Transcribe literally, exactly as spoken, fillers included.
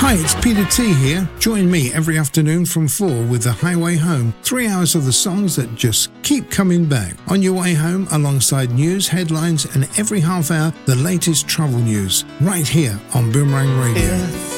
Hi, it's Peter T here. Join me every afternoon from four with The Highway Home. Three hours of the songs that just keep coming back. On your way home, alongside news, headlines, and every half hour, the latest travel news. Right here on Boomerang Radio. If